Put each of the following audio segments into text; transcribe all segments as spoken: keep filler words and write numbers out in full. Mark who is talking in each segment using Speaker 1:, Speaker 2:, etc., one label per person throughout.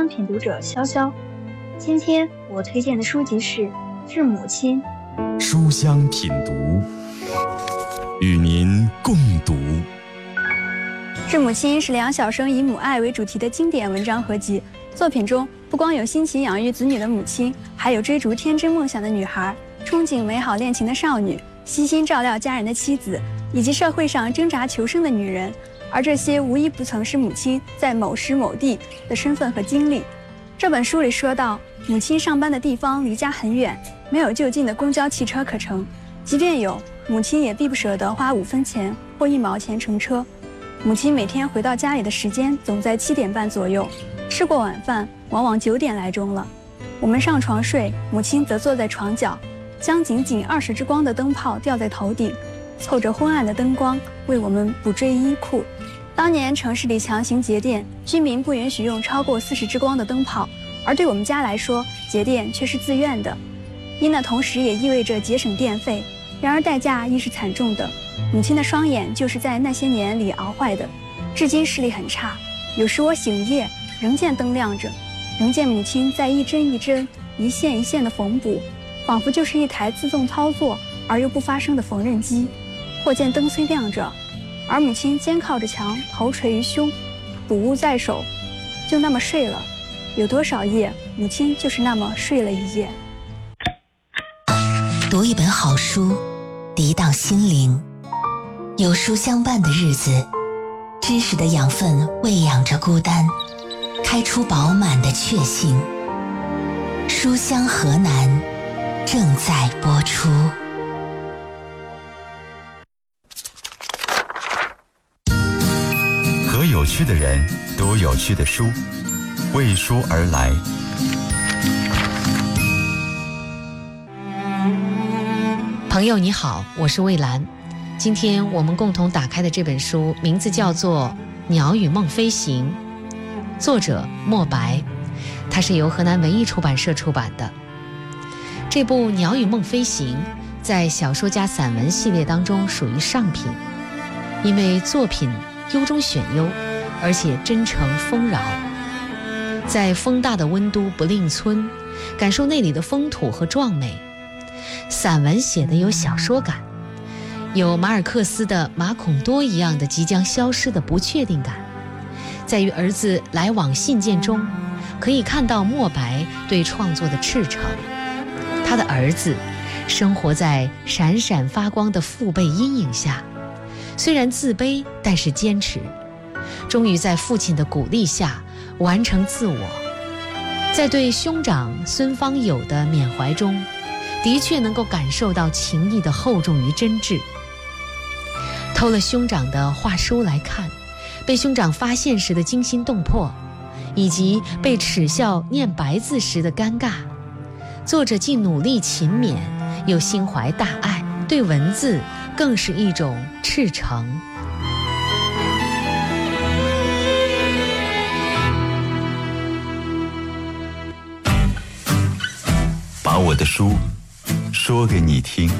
Speaker 1: 香品读者潇潇。今天我推荐的书籍是《致母亲》。
Speaker 2: 书香品读，与您共读。《
Speaker 3: 致母亲》是梁晓声以母爱为主题的经典文章合集。作品中不光有辛勤养育子女的母亲，还有追逐天真梦想的女孩，憧憬美好恋情的少女，悉心照料家人的妻子，以及社会上挣扎求生的女人。而这些无一不曾是母亲在某时某地的身份和经历。这本书里说到，母亲上班的地方离家很远，没有就近的公交汽车可乘，即便有，母亲也必不舍得花五分钱或一毛钱乘车。母亲每天回到家里的时间总在七点半左右，吃过晚饭往往九点来钟了。我们上床睡，母亲则坐在床角，将仅仅二十支光的灯泡吊在头顶，凑着昏暗的灯光为我们补缀衣裤。当年城市里强行节电，居民不允许用超过四十支光的灯泡，而对我们家来说，节电却是自愿的，因那同时也意味着节省电费。然而代价亦是惨重的。母亲的双眼就是在那些年里熬坏的，至今视力很差。有时我醒夜，仍见灯亮着，仍见母亲在一针一针、一线一线的缝补，仿佛就是一台自动操作而又不发声的缝纫机。或见灯虽亮着，而母亲肩靠着墙，头垂于胸，补物在手，就那么睡了。有多少夜，母亲就是那么睡了一夜。
Speaker 4: 读一本好书，涤荡心灵。有书相伴的日子，知识的养分喂养着孤单，开出饱满的确信。书香河南正在播出。
Speaker 2: 和有趣的人读有趣的书，为书而来。
Speaker 5: 朋友你好，我是蔚兰。今天我们共同打开的这本书名字叫做《鸟与梦飞行》，作者莫白，它是由河南文艺出版社出版的。这部《鸟与梦飞行》在小说家散文系列当中属于上品，因为作品优中选优，而且真诚丰饶。在风大的温都不令村，感受那里的风土和壮美。散文写得有小说感，有马尔克斯的马孔多一样的即将消失的不确定感。在与儿子来往信件中，可以看到莫白对创作的赤诚。他的儿子生活在闪闪发光的父辈阴影下，虽然自卑，但是坚持，终于在父亲的鼓励下完成自我。在对兄长孙方友的缅怀中，的确能够感受到情谊的厚重与真挚。偷了兄长的画书来看，被兄长发现时的惊心动魄，以及被耻笑念白字时的尴尬，作者既努力勤勉，又心怀大爱，对文字更是一种赤诚。
Speaker 2: 把我的书说给你听。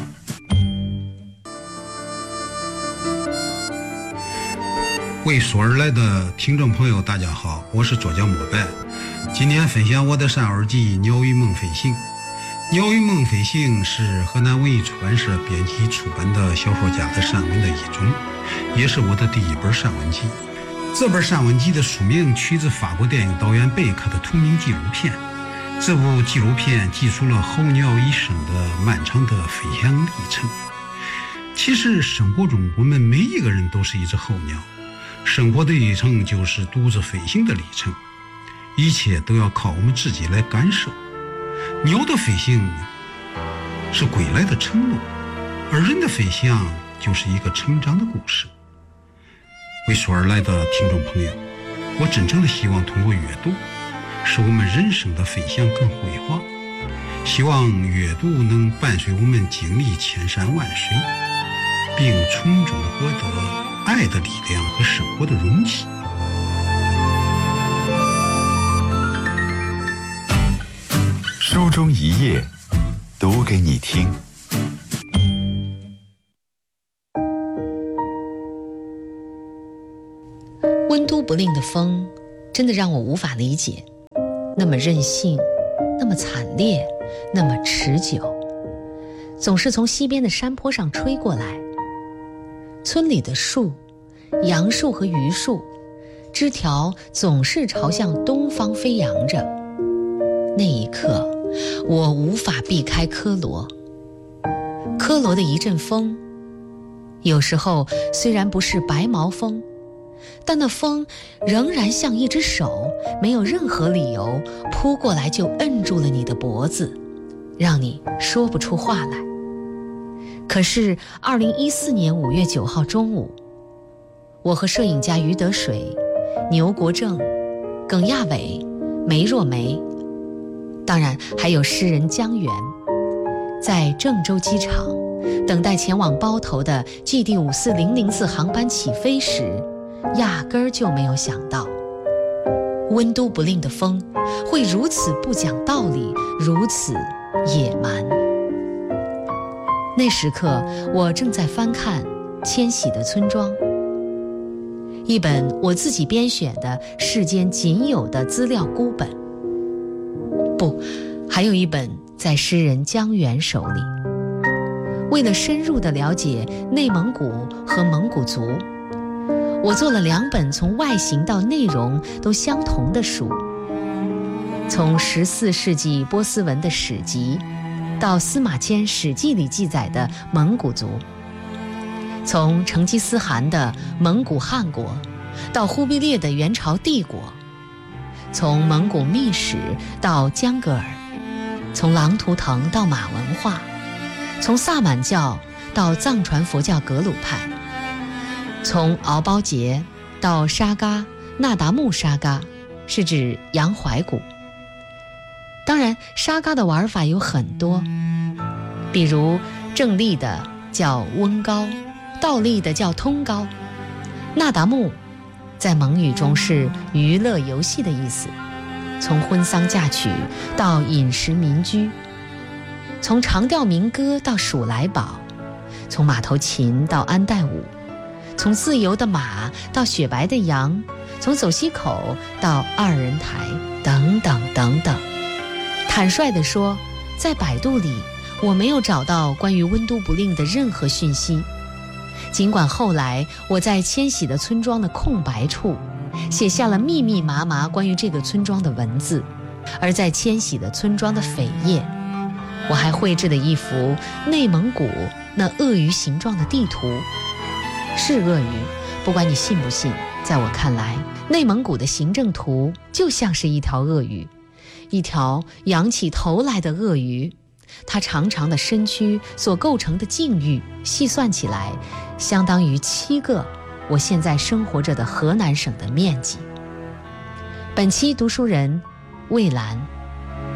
Speaker 6: 为书而来的听众朋友大家好，我是作家莫白，今天分享我的散文集《鸟与梦飞行》。《鸟与梦飞行》是河南文艺出版社编辑出版的小说家的散文的一种，也是我的第一本散文集。这本散文集的书名取自法国电影导演贝克的同名纪录片。这部纪录片记述了候鸟一生的漫长的飞翔历程。其实生活中我们每一个人都是一只候鸟，生活的历程就是独自飞行的历程，一切都要靠我们自己来感受。鸟的飞行是归来的承诺，而人的飞翔就是一个成长的故事。为书而来的听众朋友，我真诚的希望通过阅读使我们人生的飞翔更辉煌，希望阅读能伴随我们经历千山万水，并从中获得爱的力量和生活的容器。
Speaker 2: 书中一页，读给你听。
Speaker 5: 温都不令的风真的让我无法理解。 那么任性，那么惨烈，那么持久，总是从西边的山坡上吹过来。村里的树，杨树和榆树，枝条总是朝向东方飞扬着。那一刻，我无法避开科罗。科罗的一阵风，有时候虽然不是白毛风，但那风仍然像一只手，没有任何理由扑过来就摁住了你的脖子，让你说不出话来。可是二零一四年五月九号中午，我和摄影家于德水、牛国正、耿亚伟、梅若梅，当然还有诗人江源，在郑州机场等待前往包头的 G D 五四零零四航班起飞时，压根儿就没有想到温都不令的风会如此不讲道理，如此野蛮。那时刻我正在翻看《迁徙的村庄》，一本我自己编选的世间仅有的资料孤本，不，还有一本在诗人江源手里。为了深入地了解内蒙古和蒙古族，我做了两本从外形到内容都相同的书，从十四世纪波斯文的史籍到司马迁《史记》里记载的蒙古族，从成吉思汗的蒙古汗国到忽必烈的元朝帝国，从蒙古秘史到江格尔，从狼图腾到马文化，从萨满教到藏传佛教格鲁派，从敖包节到沙嘎那达慕沙嘎，是指洋怀古。当然沙嘎的玩法有很多，比如正立的叫温高，倒立的叫通高。那达慕在蒙语中是娱乐游戏的意思，从婚丧嫁娶到饮食民居，从长调民歌到数来宝，从马头琴到安代舞，从自由的马到雪白的羊，从走西口到二人台，等等等等。坦率地说，在百度里我没有找到关于温都不令的任何讯息，尽管后来我在迁徙的村庄的空白处写下了密密麻麻关于这个村庄的文字，而在迁徙的村庄的扉页，我还绘制了一幅内蒙古那鳄鱼形状的地图。是鳄鱼，不管你信不信，在我看来，内蒙古的行政图就像是一条鳄鱼，一条仰起头来的鳄鱼，它长长的身躯所构成的境域，细算起来相当于七个我现在生活着的河南省的面积。本期读书人魏兰。